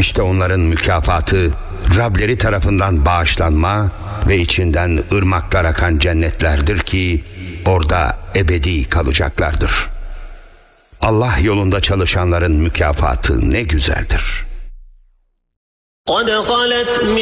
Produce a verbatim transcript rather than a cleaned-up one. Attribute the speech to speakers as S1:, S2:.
S1: İşte onların mükafatı Rableri tarafından bağışlanma ve içinden ırmaklar akan cennetlerdir ki orada ebedi kalacaklardır. Allah yolunda çalışanların mükafatı ne güzeldir.
S2: قَدْ خَلَتْ